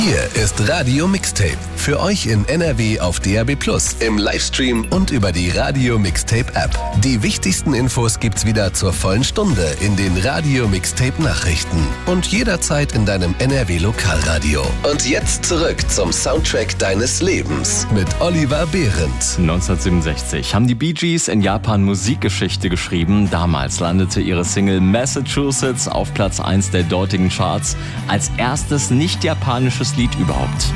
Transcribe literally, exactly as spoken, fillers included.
Hier ist Radio Mixtape. Für euch in N R W auf D A B plus, im Livestream und über die Radio Mixtape App. Die wichtigsten Infos gibt's wieder zur vollen Stunde in den Radio Mixtape Nachrichten und jederzeit in deinem N R W Lokalradio. Und jetzt zurück zum Soundtrack deines Lebens mit Oliver Behrendt. neunzehnhundertsiebenundsechzig haben die Bee Gees in Japan Musikgeschichte geschrieben. Damals landete ihre Single Massachusetts auf Platz eins der dortigen Charts als erstes nicht japanisches Lied überhaupt.